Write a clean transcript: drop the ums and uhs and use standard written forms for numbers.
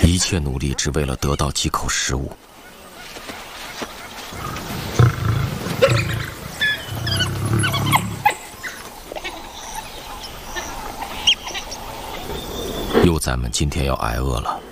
一切努力只为了得到几口食物。幼崽们今天要挨饿了。